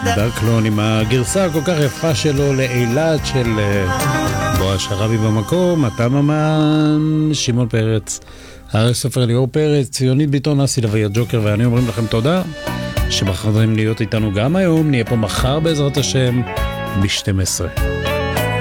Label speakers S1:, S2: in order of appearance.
S1: דרקלון עם הגרסה הכל כך יפה שלו לאילת של בועז שרבי במקום, מתן ממן, שמעון פרץ, הרי סופר ליאור פרץ, ציונית ביטון, אסי לוי הג'וקר ואני אומרים לכם תודה שבחרתם להיות איתנו גם היום. נהיה פה מחר בעזרת השם ב-12.